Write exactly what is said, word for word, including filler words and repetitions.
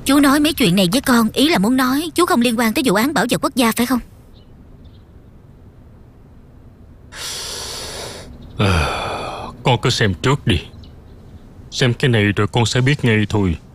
Chú nói mấy chuyện này với con, ý là muốn nói chú không liên quan tới vụ án bảo vật quốc gia phải không? à, Con cứ xem trước đi. Xem cái này rồi con sẽ biết ngay thôi.